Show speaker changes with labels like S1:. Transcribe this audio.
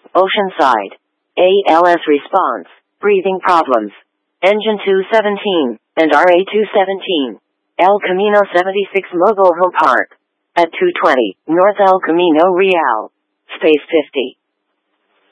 S1: Oceanside. ALS response. Breathing problems. Engine 217 and RA 217. El Camino 76 Mobile Home Park. At 220 North El Camino Real. Space 50.